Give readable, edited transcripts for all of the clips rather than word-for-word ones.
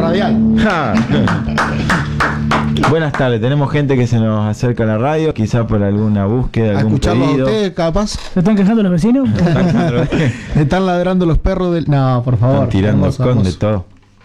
radial. Ja. Buenas tardes, tenemos gente que se nos acerca a la radio, quizás por alguna búsqueda, algún escucharlo pedido. a usted, capaz. ¿Se están quejando los vecinos? Están ladrando los perros del... No, por favor. Están tirando hermoso, con de hermoso. todo.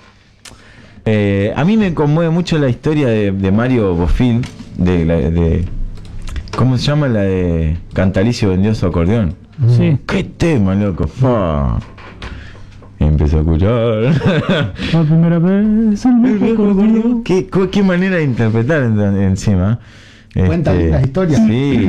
A mí me conmueve mucho la historia de Mario Bofill, de ¿cómo se llama? La de Cantalicio vendió su acordeón. Sí. ¡Qué tema, loco! ¡Fua! Y empezó a escuchar. Por primera vez el viejo acordeón. ¿Qué manera de interpretar encima? Cuenta lindas historias. Sí.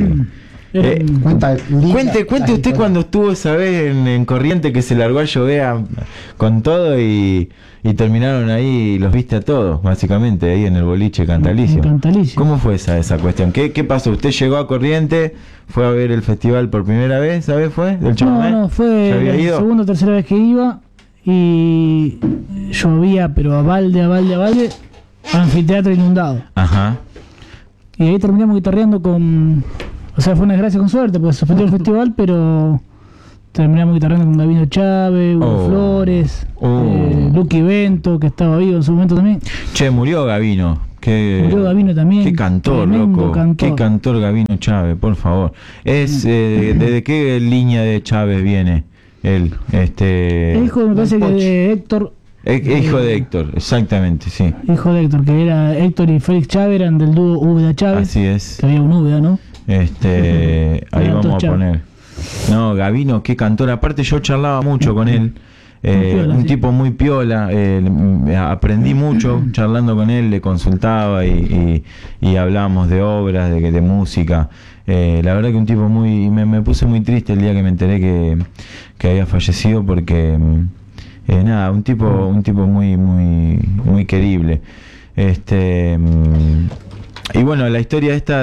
Cuente usted cuando estuvo esa vez en Corriente, que se largó a llover con todo y terminaron ahí, los viste a todos, básicamente, ahí en el boliche Cantalicio. ¿Cómo fue esa cuestión? ¿Qué pasó? ¿Usted llegó a Corriente, fue a ver el festival por primera vez, ¿sabes? ¿Fue? ¿Del Chamamé? No, fue la segunda o tercera vez que iba y llovía, pero a balde, anfiteatro inundado. Ajá. Y ahí terminamos guitarreando con... O sea, fue una desgracia con suerte, porque se suspendió el festival, pero terminamos guitarreando con Gabino Chávez, Hugo Flores, Lucky Bento, que estaba vivo en su momento también. Che, murió Gabino. Murió Gabino también. Qué cantor, loco. Cantor. Qué cantor Gabino Chávez, por favor. ¿Desde qué línea de Chávez viene él? Es hijo, me parece que de Héctor. Hijo de Héctor, exactamente, sí. Hijo de Héctor, que era Héctor y Félix Chávez, eran del dúo Úbeda Chávez. Así es. Que había un Úbeda, ¿no? Ahí vamos a poner. No, Gabino, qué cantor. Aparte yo charlaba mucho con él. Un tipo muy piola. Aprendí mucho charlando con él, le consultaba y hablábamos de obras, de música. La verdad que un tipo muy... Me puse muy triste el día que me enteré que había fallecido, porque... nada, un tipo muy querible. Y bueno, la historia esta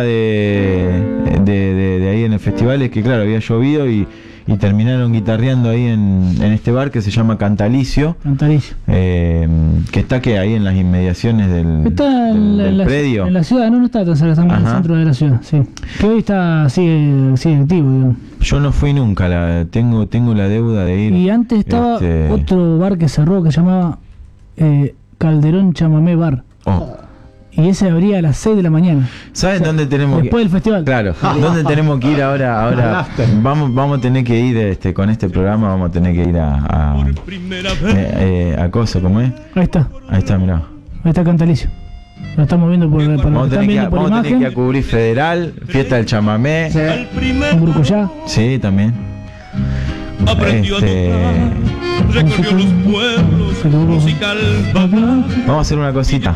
de ahí en el festival es que, claro, había llovido y terminaron guitarreando ahí en este bar que se llama Cantalicio. Que está ahí en las inmediaciones del predio. En la ciudad, no está tan cerca, está en el centro de la ciudad, sí. Que hoy sigue activo, digamos. Yo no fui nunca, tengo la deuda de ir. Y antes estaba otro bar que cerró, que se llamaba Calderón Chamamé Bar. Y ese abría a las 6 de la mañana. ¿Saben dónde tenemos después del festival? Claro, ¿dónde tenemos que ir ahora? Vamos a tener que ir con este programa, vamos a tener que ir a Coso, ¿cómo es? Ahí está, mirá. Ahí está Cantalicio. Lo estamos viendo vamos a tener que ir a cubrir Federal, Fiesta del Chamamé. Un Burucuyá. Sí, también. Aprendió a tocar, recorrió los pueblos, musical. Vamos a hacer una cosita.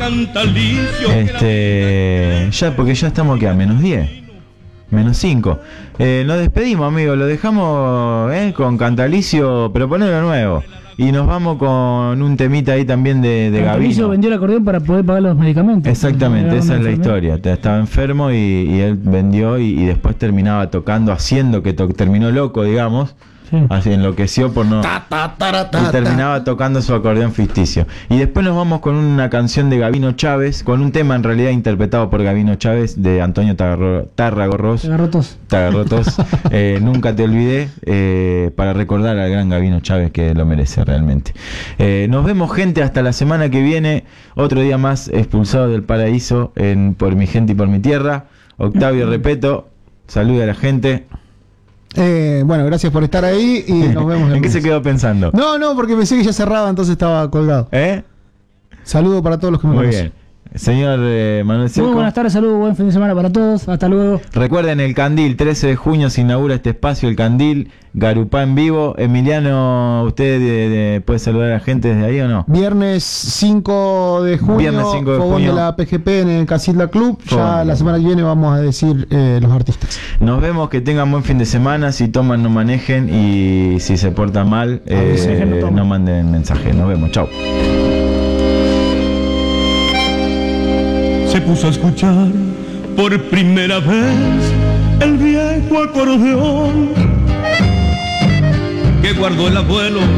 Porque ya estamos aquí a -10, -5. Nos despedimos, amigos. Lo dejamos con Cantalicio, pero ponelo nuevo. Y nos vamos con un temita ahí también de Gabino. Cantalicio vendió el acordeón para poder pagar los medicamentos. Exactamente, esa es la historia. Estaba enfermo y él vendió y después terminaba tocando, haciendo que terminó loco, digamos. Sí. Así enloqueció por no... Y terminaba tocando su acordeón ficticio. Y después nos vamos con una canción de Gabino Chávez, con un tema en realidad interpretado por Gabino Chávez, de Antonio Tarragorros. Tagarrotos. Nunca te olvidé, para recordar al gran Gabino Chávez, que lo merece realmente. Nos vemos, gente, hasta la semana que viene. Otro día más expulsado del paraíso por mi gente y por mi tierra. Octavio Repeto, saluda a la gente. Bueno, gracias por estar ahí y nos vemos. ¿En qué se quedó pensando? No, porque pensé que ya cerraba, entonces estaba colgado. Saludo para todos los que me conocen. Muy bien. Señor Manuel Seco. Muy buenas tardes, saludos, buen fin de semana para todos, hasta luego. Recuerden, el Candil, 13 de junio se inaugura este espacio, el Candil, Garupá en vivo. Emiliano, ¿usted puede saludar a la gente desde ahí o no? Viernes 5 de junio, fogón de la PGP en el Casilda Club. Ya la semana que viene vamos a decir los artistas. Nos vemos, que tengan buen fin de semana. Si toman, no manejen, y si se portan mal, no manden mensaje. Nos vemos, chao. Se puso a escuchar por primera vez el viejo acordeón que guardó el abuelo